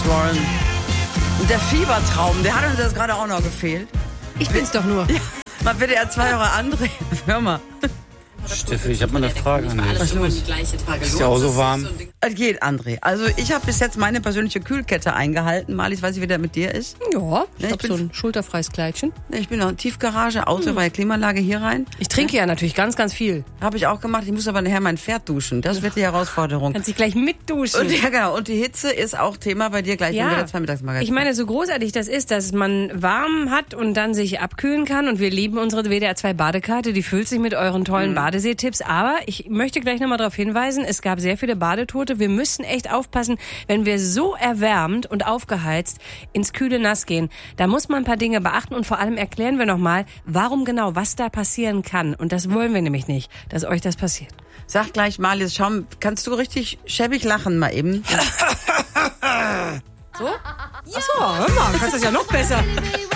Warren. Und der Fiebertraum, der hat uns jetzt gerade auch noch gefehlt. Ich bin's doch nur. Ja, mal bitte er 2 Euro André. Hör mal. Steffi, ich habe mal eine Frage an dich. Was ist los? Ist ja auch so warm. Es geht, André. Also ich habe bis jetzt meine persönliche Kühlkette eingehalten. Marlies, weiß ich, wie der mit dir ist. Ja, ich ich hab bin- so ein schulterfreies Kleidchen. Ich bin noch in Tiefgarage, Auto bei Klimaanlage hier rein. Ich trinke ja natürlich ganz, ganz viel. Habe ich auch gemacht. Ich muss aber nachher mein Pferd duschen. Das wird die Herausforderung. Kannst dich gleich mitduschen. Und, ja, genau. Und die Hitze ist auch Thema bei dir gleich, wenn wir das Mittagsmagazin. Ich meine, so großartig das ist, dass man warm hat und dann sich abkühlen kann. Und wir lieben unsere WDR 2 Badekarte. Die füllt sich mit euren tollen Badeseetipps. Aber ich möchte gleich nochmal darauf hinweisen, es gab sehr viele Badetote. Wir müssen echt aufpassen, wenn wir so erwärmt und aufgeheizt ins kühle Nass gehen. Da muss man ein paar Dinge beachten und vor allem erklären wir nochmal, warum genau, was da passieren kann. Und das wollen wir nämlich nicht, dass euch das passiert. Sag gleich, Marlies, schau, kannst du richtig schäbig lachen mal eben? So? Ach so, hör mal, kannst das ja noch besser.